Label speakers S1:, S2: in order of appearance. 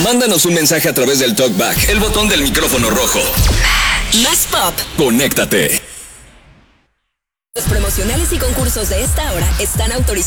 S1: Mándanos un mensaje a través del TalkBack, el botón del micrófono rojo.
S2: Más pop.
S1: Conéctate.
S2: Los promocionales y concursos de esta hora están autorizados